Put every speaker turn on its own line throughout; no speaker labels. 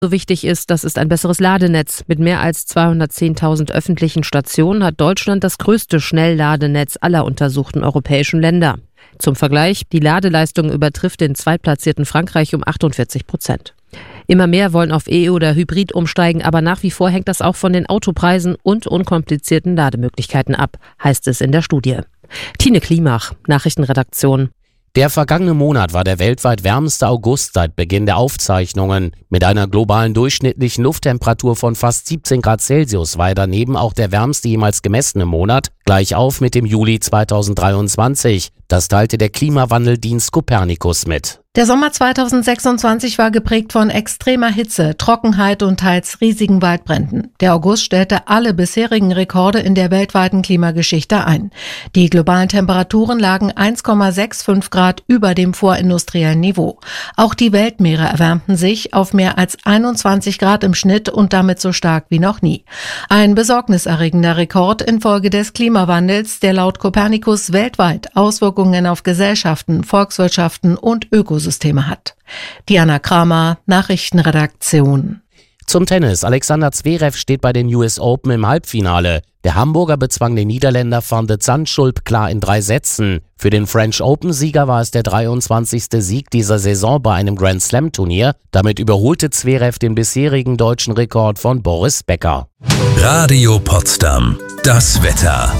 So wichtig ist, das ist ein besseres Ladenetz. Mit mehr als 210.000 öffentlichen Stationen hat Deutschland das größte Schnellladenetz aller untersuchten europäischen Länder. Zum Vergleich, die Ladeleistung übertrifft den zweitplatzierten Frankreich um 48%. Immer mehr wollen auf E- oder Hybrid umsteigen, aber nach wie vor hängt das auch von den Autopreisen und unkomplizierten Lademöglichkeiten ab, heißt es in der Studie. Tine Klimach, Nachrichtenredaktion.
Der vergangene Monat war der weltweit wärmste August seit Beginn der Aufzeichnungen. Mit einer globalen durchschnittlichen Lufttemperatur von fast 17 Grad Celsius war er daneben auch der wärmste jemals gemessene Monat, gleich auf mit dem Juli 2023. Das teilte der Klimawandeldienst Copernicus mit.
Der Sommer 2026 war geprägt von extremer Hitze, Trockenheit und teils riesigen Waldbränden. Der August stellte alle bisherigen Rekorde in der weltweiten Klimageschichte ein. Die globalen Temperaturen lagen 1,65 Grad über dem vorindustriellen Niveau. Auch die Weltmeere erwärmten sich auf mehr als 21 Grad im Schnitt und damit so stark wie noch nie. Ein besorgniserregender Rekord infolge des Klimawandels, der laut Copernicus weltweit Auswirkungen auf Gesellschaften, Volkswirtschaften und Ökosysteme hat. Diana Kramer, Nachrichtenredaktion.
Zum Tennis. Alexander Zverev steht bei den US Open im Halbfinale. Der Hamburger bezwang den Niederländer Van de Zandschulp klar in 3 Sätzen. Für den French Open-Sieger war es der 23. Sieg dieser Saison bei einem Grand Slam-Turnier. Damit überholte Zverev den bisherigen deutschen Rekord von Boris Becker.
Radio Potsdam. Das Wetter.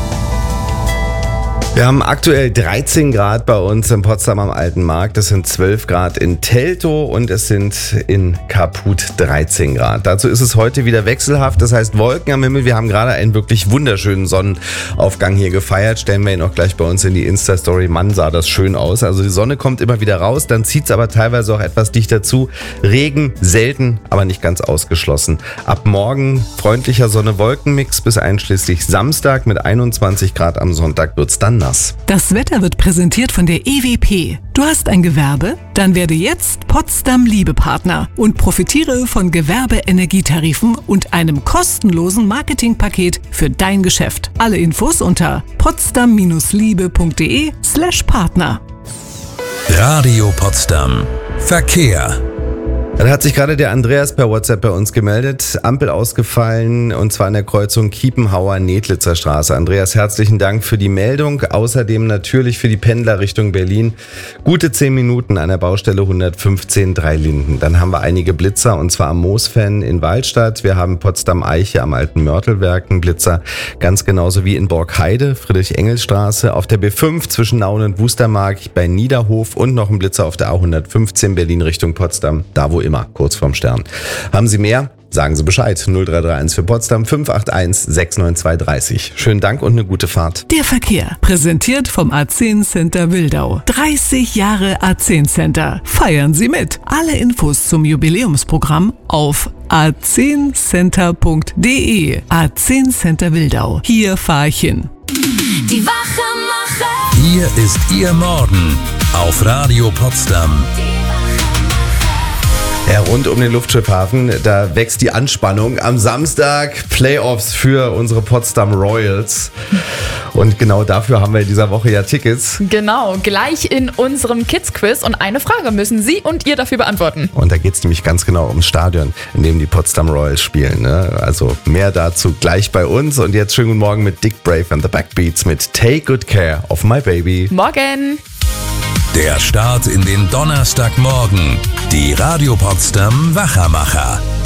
Wir haben aktuell 13 Grad bei uns in Potsdam am Alten Markt. Es sind 12 Grad in Teltow und es sind in Kaput 13 Grad. Dazu ist es heute wieder wechselhaft. Das heißt Wolken am Himmel. Wir haben gerade einen wirklich wunderschönen Sonnenaufgang hier gefeiert. Stellen wir ihn auch gleich bei uns in die Insta-Story. Mann, sah das schön aus. Also die Sonne kommt immer wieder raus. Dann zieht es aber teilweise auch etwas dichter zu. Regen selten, aber nicht ganz ausgeschlossen. Ab morgen freundlicher Sonne-Wolken-Mix bis einschließlich Samstag mit 21 Grad. Am Sonntag wird es dann nass.
Das Wetter wird präsentiert von der EWP. Du hast ein Gewerbe? Dann werde jetzt Potsdam Liebepartner und profitiere von Gewerbeenergietarifen und einem kostenlosen Marketingpaket für dein Geschäft. Alle Infos unter potsdam-liebe.de/Partner.
Radio Potsdam. Verkehr.
Dann hat sich gerade der Andreas per WhatsApp bei uns gemeldet. Ampel ausgefallen und zwar an der Kreuzung Kiepenhauer-Nedlitzer Straße. Andreas, herzlichen Dank für die Meldung. Außerdem natürlich für die Pendler Richtung Berlin. Gute 10 Minuten an der Baustelle 115 Dreilinden. Dann haben wir einige Blitzer und zwar am Moosfen in Waldstadt. Wir haben Potsdam-Eiche am Alten Mörtelwerk, einen Blitzer. Ganz genauso wie in Borkheide, Friedrich-Engels-Straße. Auf der B5 zwischen Nauen und Wustermark bei Niederhof und noch ein Blitzer auf der A115 Berlin Richtung Potsdam. Da wo immer, kurz vorm Stern. Haben Sie mehr? Sagen Sie Bescheid. 0331 für Potsdam 581 69230. Schönen Dank und eine gute Fahrt.
Der Verkehr, präsentiert vom A10 Center Wildau. 30 Jahre A10 Center. Feiern Sie mit. Alle Infos zum Jubiläumsprogramm auf a10center.de. A10 Center Wildau. Hier fahre ich hin.
Die Wachemacher.
Hier ist Ihr Morgen auf Radio Potsdam.
Ja, rund um den Luftschiffhafen, da wächst die Anspannung. Am Samstag Playoffs für unsere Potsdam Royals. Und genau dafür haben wir in dieser Woche ja Tickets.
Genau, gleich in unserem Kids-Quiz. Und eine Frage müssen Sie und ihr dafür beantworten.
Und da geht es nämlich ganz genau ums Stadion, in dem die Potsdam Royals spielen. Ne? Also mehr dazu gleich bei uns. Und jetzt schönen guten Morgen mit Dick Brave and the Backbeats mit Take Good Care of My Baby.
Morgen!
Der Start in den Donnerstagmorgen. Die Radio Potsdam Wachamacher.